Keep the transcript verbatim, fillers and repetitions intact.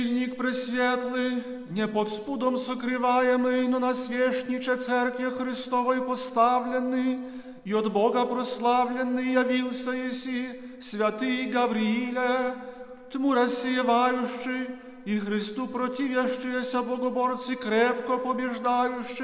Ник пресветлый, не под спудом сокрываемый, но на священниче Церкви Христовой поставленный, и от Бога прославленный явился еси, святый Гаврииле, тьму рассеивающий, и Христу противящиеся богоборцы крепко побеждающий.